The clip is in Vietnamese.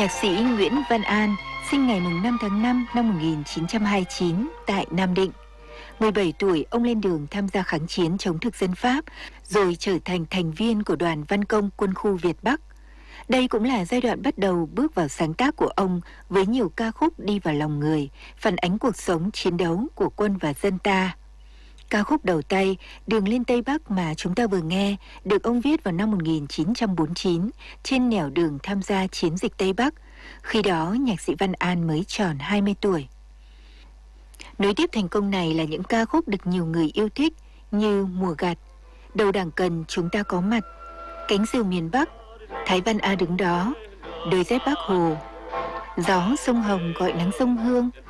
Nhạc sĩ Nguyễn Văn An sinh ngày 5 tháng 5 năm 1929 tại Nam Định. 17 tuổi, ông lên đường tham gia kháng chiến chống thực dân Pháp, rồi trở thành thành viên của đoàn văn công quân khu Việt Bắc. Đây cũng là giai đoạn bắt đầu bước vào sáng tác của ông với nhiều ca khúc đi vào lòng người, phản ánh cuộc sống chiến đấu của quân và dân ta. Ca khúc đầu tay Đường lên Tây Bắc mà chúng ta vừa nghe được ông viết vào năm 1949 trên nẻo đường tham gia chiến dịch Tây Bắc. Khi đó, nhạc sĩ Văn An mới tròn 20 tuổi. Nối tiếp thành công này là những ca khúc được nhiều người yêu thích như Mùa Gặt, Đầu Đảng Cần Chúng Ta Có Mặt, Cánh Diều Miền Bắc, Thái Văn A Đứng Đó, Đôi Dép Bác Hồ, Gió Sông Hồng Gọi Nắng Sông Hương,